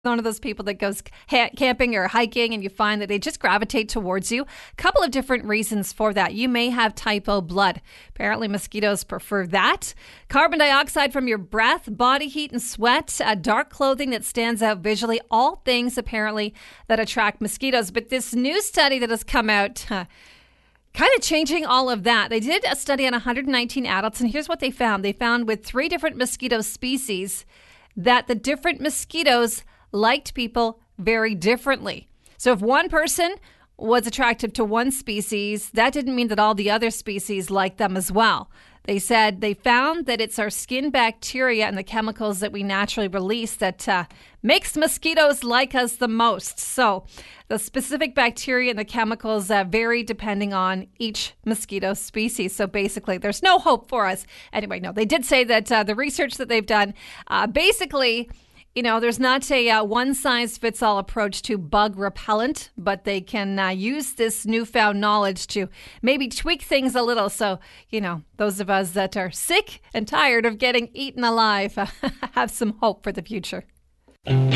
one of those people that goes camping or hiking and you find that they just gravitate towards you. A couple of different reasons for that. You may have type O blood. Apparently mosquitoes prefer that. Carbon dioxide from your breath, body heat and sweat, dark clothing that stands out visually, all things apparently that attract mosquitoes. But this new study that has come out kind of changing all of that. They did a study on 119 adults, and here's what they found. They found with 3 different mosquito species that the different mosquitoes liked people very differently. So if one person was attractive to one species, that didn't mean that all the other species liked them as well. They said they found that it's our skin bacteria and the chemicals that we naturally release that makes mosquitoes like us the most. So the specific bacteria and the chemicals vary depending on each mosquito species. So basically, there's no hope for us. Anyway, no, they did say that the research that they've done, basically, there's not a one-size-fits-all approach to bug repellent, but they can use this newfound knowledge to maybe tweak things a little. So, those of us that are sick and tired of getting eaten alive have some hope for the future.